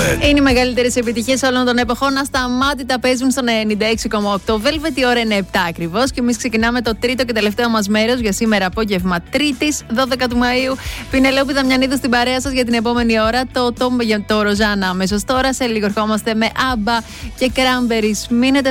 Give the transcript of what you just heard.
Είναι οι μεγαλύτερες επιτυχίες όλων των εποχών. Ασταμάτητα παίζουν στον 96,8. Velvet, η ώρα είναι 7 ακριβώς. Και εμείς ξεκινάμε το τρίτο και τελευταίο μας μέρος για σήμερα απόγευμα Τρίτης, 12 του Μαΐου. Πινελόπη Δαμιανίδου στην παρέα σας για την επόμενη ώρα. Το Ροζάνα αμέσως τώρα. Σε λίγο ερχόμαστε με Άμπα και Cranberries. Μείνετε